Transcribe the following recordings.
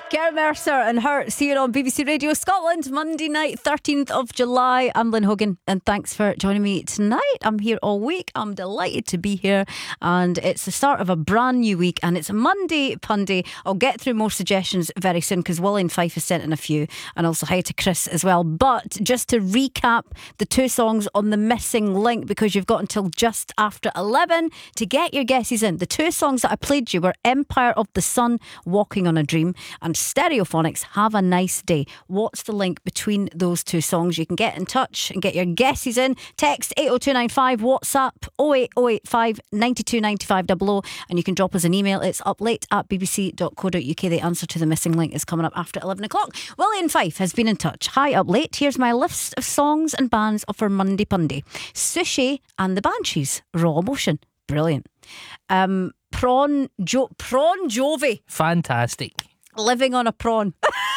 Kerr Mercer and Hurts here on BBC Radio Scotland, Monday night, 13th of July. I'm Lynn Hogan, and thanks for joining me tonight. I'm here all week. I'm delighted to be here, and it's the start of a brand new week, and it's Monday Punday. I'll get through more suggestions very soon because Willie and Fife has sent in a few, and also hi to Chris as well. But just to recap the two songs on the missing link, because you've got until just after 11 to get your guesses in. The two songs that I played you were Empire of the Sun, Walking on a Dream, and Stereophonics, Have a Nice Day. What's the link between those two songs? You can get in touch and get your guesses in. Text 80295, WhatsApp 08085 92 95 00, and you can drop us an email. It's uplate@bbc.co.uk. The answer to the missing link is coming up after 11 o'clock. Willie and Fife has been in touch. Hi, Up Late. Here's my list of songs and bands for Monday Punday. Sushi and the Banshees, Raw Emotion. Brilliant. Prawn Jovi. Fantastic. Living on a prawn.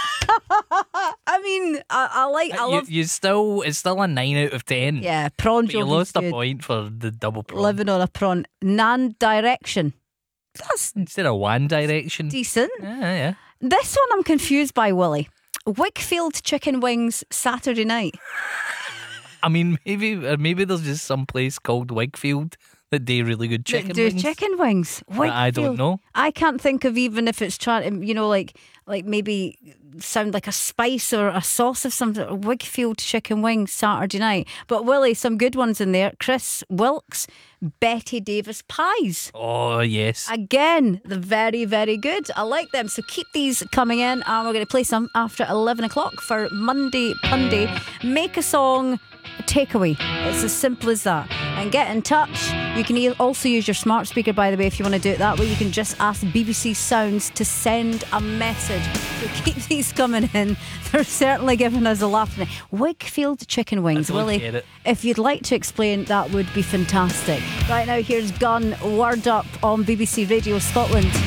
I mean, I love. It's still a 9 out of 10. Yeah, Prawn Jovi. You lost a point for the double prawn. Living on a prawn. Nan Direction. That's instead of One Direction. decent. Yeah. This one I'm confused by, Willie. Wakefield Chicken Wings, Saturday Night. I mean, maybe there's just some place called Wakefield that do really good chicken Do wings. chicken wings. I don't know. I can't think of even if it's trying to, like maybe sound like a spice or a sauce of something. Wakefield Chicken Wings, Saturday Night. But Willie, some good ones in there. Chris Wilkes, Betty Davis Pies. Oh, yes. Again, they're very, very good. I like them. So keep these coming in, and we're going to play some after 11 o'clock for Monday Punday. Make a song, takeaway. It's as simple as that. And get in touch. You can also use your smart speaker, by the way, if you want to do it that way. You can just ask BBC Sounds to send a message. So keep these coming in. They're certainly giving us a laugh. Wakefield Chicken Wings. I don't Willie, get it. if you'd like to explain, that would be fantastic. Right now, here's Gun, Word Up on BBC Radio Scotland.